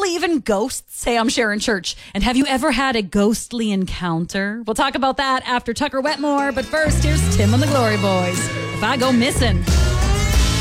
believe in ghosts? Hey, I'm Sharon Church. And have you ever had a ghostly encounter? We'll talk about that after Tucker Wetmore. But first, here's Tim and the Glory Boys. If I Go Missing.